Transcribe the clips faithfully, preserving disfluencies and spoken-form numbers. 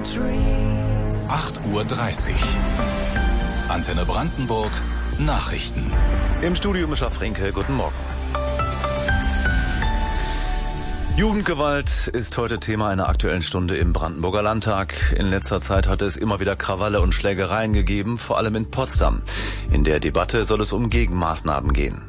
acht Uhr dreißig. Antenne Brandenburg, Nachrichten. Im Studio Mischa Frenke, guten Morgen. Jugendgewalt ist heute Thema einer Aktuellen Stunde im Brandenburger Landtag. In letzter Zeit hat es immer wieder Krawalle und Schlägereien gegeben, vor allem in Potsdam. In der Debatte soll es um Gegenmaßnahmen gehen.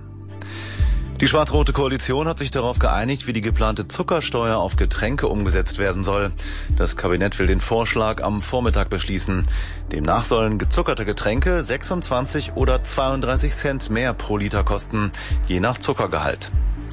Die schwarz-rote Koalition hat sich darauf geeinigt, wie die geplante Zuckersteuer auf Getränke umgesetzt werden soll. Das Kabinett will den Vorschlag am Vormittag beschließen. Demnach sollen gezuckerte Getränke sechsundzwanzig oder zweiunddreißig Cent mehr pro Liter kosten, je nach Zuckergehalt.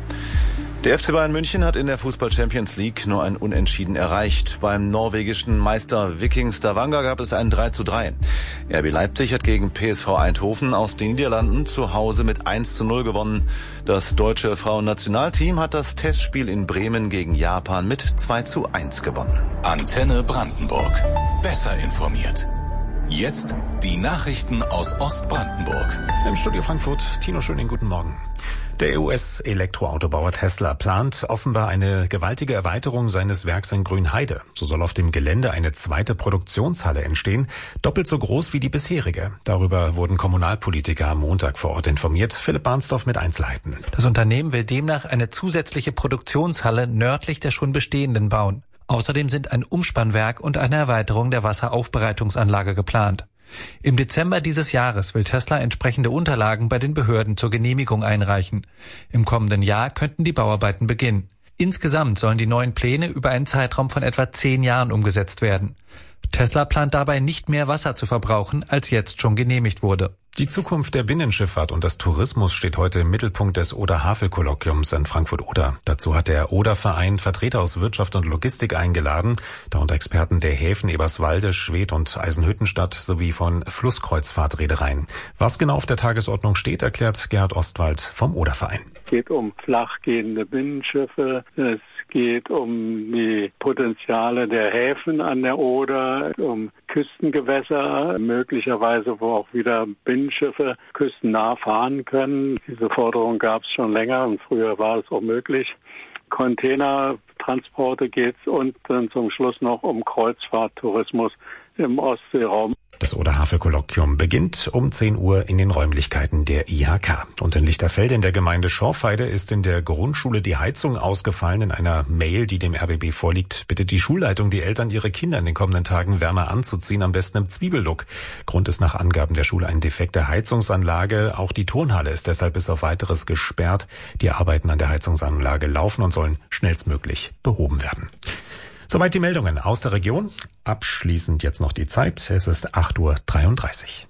Der F C Bayern München hat in der Fußball-Champions League nur ein Unentschieden erreicht. Beim norwegischen Meister Viking Stavanger gab es ein drei zu drei. R B Leipzig hat gegen P S V Eindhoven aus den Niederlanden zu Hause mit eins zu null gewonnen. Das deutsche Frauennationalteam hat das Testspiel in Bremen gegen Japan mit zwei zu eins gewonnen. Antenne Brandenburg. Besser informiert. Jetzt die Nachrichten aus Ostbrandenburg. Im Studio Frankfurt, Tino Schöning, guten Morgen. Der U S-Elektroautobauer Tesla plant offenbar eine gewaltige Erweiterung seines Werks in Grünheide. So soll auf dem Gelände eine zweite Produktionshalle entstehen, doppelt so groß wie die bisherige. Darüber wurden Kommunalpolitiker am Montag vor Ort informiert. Philipp Barnsdorf mit Einzelheiten. Das Unternehmen will demnach eine zusätzliche Produktionshalle nördlich der schon bestehenden bauen. Außerdem sind ein Umspannwerk und eine Erweiterung der Wasseraufbereitungsanlage geplant. Im Dezember dieses Jahres will Tesla entsprechende Unterlagen bei den Behörden zur Genehmigung einreichen. Im kommenden Jahr könnten die Bauarbeiten beginnen. Insgesamt sollen die neuen Pläne über einen Zeitraum von etwa zehn Jahren umgesetzt werden. Tesla plant dabei nicht mehr Wasser zu verbrauchen, als jetzt schon genehmigt wurde. Die Zukunft der Binnenschifffahrt und des Tourismus steht heute im Mittelpunkt des Oder-Havel-Kolloquiums in Frankfurt-Oder. Dazu hat der Oder-Verein Vertreter aus Wirtschaft und Logistik eingeladen, darunter Experten der Häfen Eberswalde, Schwedt und Eisenhüttenstadt sowie von Flusskreuzfahrtreedereien. Was genau auf der Tagesordnung steht, erklärt Gerhard Ostwald vom Oder-Verein. Es geht um flachgehende Binnenschiffe, es geht um die Potenziale der Häfen an der Oder, um Küstengewässer, möglicherweise wo auch wieder Binnenschiffe küstennah fahren können. Diese Forderung gab es schon länger und früher war es auch möglich. Containertransporte geht's und dann zum Schluss noch um Kreuzfahrttourismus im Ostseeraum. Das Oder-Havel-Kolloquium beginnt um zehn Uhr in den Räumlichkeiten der I H K. Und in Lichterfelde in der Gemeinde Schorfheide ist in der Grundschule die Heizung ausgefallen. In einer Mail, die dem R B B vorliegt, bittet die Schulleitung die Eltern, ihre Kinder in den kommenden Tagen wärmer anzuziehen, am besten im Zwiebellook. Grund ist nach Angaben der Schule eine defekte Heizungsanlage. Auch die Turnhalle ist deshalb bis auf weiteres gesperrt. Die Arbeiten an der Heizungsanlage laufen und sollen schnellstmöglich behoben werden. Soweit die Meldungen aus der Region. Abschließend jetzt noch die Zeit. Es ist acht Uhr dreiunddreißig.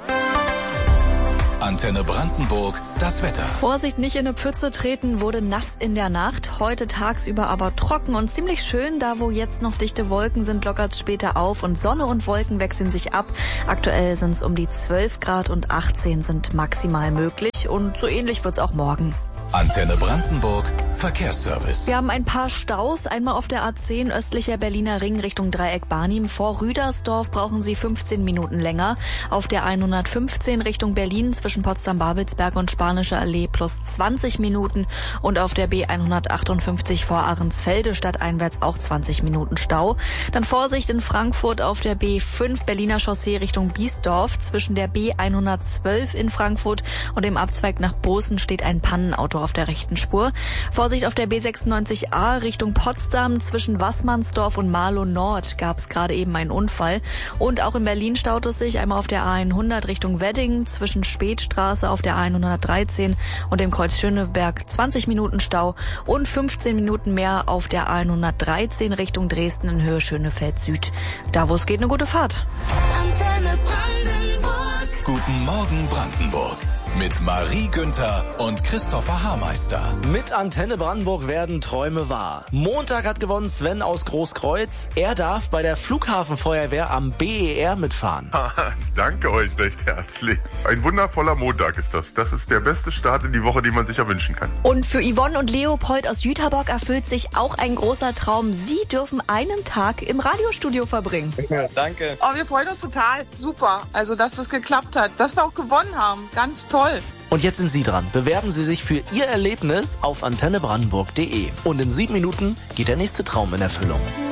Antenne Brandenburg, das Wetter. Vorsicht, nicht in eine Pfütze treten, wurde nass in der Nacht. Heute tagsüber aber trocken und ziemlich schön. Da, wo jetzt noch dichte Wolken sind, lockert es später auf und Sonne und Wolken wechseln sich ab. Aktuell sind es um die zwölf Grad und achtzehn sind maximal möglich. Und so ähnlich wird es auch morgen. Antenne Brandenburg, Verkehrsservice. Wir haben ein paar Staus. Einmal auf der A zehn östlicher Berliner Ring Richtung Dreieck Barnim. Vor Rüdersdorf brauchen Sie fünfzehn Minuten länger. Auf der hundertfünfzehn Richtung Berlin zwischen Potsdam-Babelsberg und Spanische Allee plus zwanzig Minuten. Und auf der B hundertachtundfünfzig vor Ahrensfelde stadteinwärts auch zwanzig Minuten Stau. Dann Vorsicht in Frankfurt auf der B fünf Berliner Chaussee Richtung Biesdorf. Zwischen der B hundertzwölf in Frankfurt und dem Abzweig nach Bozen steht ein Pannenauto auf der rechten Spur. Vorsicht auf der B sechsundneunzig A Richtung Potsdam. Zwischen Wassmannsdorf und Marlow Nord gab es gerade eben einen Unfall. Und auch in Berlin staut es sich einmal auf der A hundert Richtung Wedding. Zwischen Spätstraße auf der A hundertdreizehn und dem Kreuz Schöneberg zwanzig Minuten Stau. Und fünfzehn Minuten mehr auf der A hundertdreizehn Richtung Dresden in Höhe Schönefeld Süd. Da, wo es geht, eine gute Fahrt. Antenne Brandenburg. Guten Morgen Brandenburg. Mit Marie Günther und Christopher Haarmeister. Mit Antenne Brandenburg werden Träume wahr. Montag hat gewonnen Sven aus Großkreuz. Er darf bei der Flughafenfeuerwehr am B E R mitfahren. Danke euch recht herzlich. Ein wundervoller Montag ist das. Das ist der beste Start in die Woche, den man sich erwünschen kann. Und für Yvonne und Leopold aus Jüterbock erfüllt sich auch ein großer Traum. Sie dürfen einen Tag im Radiostudio verbringen. Ja, danke. Oh, wir freuen uns total. Super. Also, dass das geklappt hat. Dass wir auch gewonnen haben. Ganz toll. Und jetzt sind Sie dran. Bewerben Sie sich für Ihr Erlebnis auf antenne brandenburg punkt de. Und in sieben Minuten geht der nächste Traum in Erfüllung.